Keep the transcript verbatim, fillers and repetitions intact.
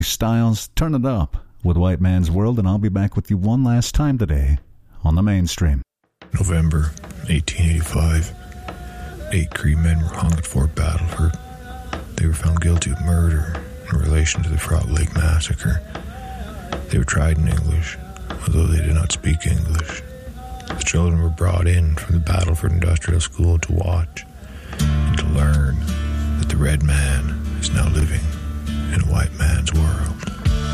Styles, Turn It Up with White Man's World, and I'll be back with you one last time today on the Mainstream. November eighteen eighty-five. Eight Cree men were hung at Fort Battleford. They were found guilty of murder in relation to the Frog Lake Massacre. They were tried in English, although they did not speak English. The children were brought in from the Battleford Industrial School to watch and to learn that the red man is now living in a white man's world.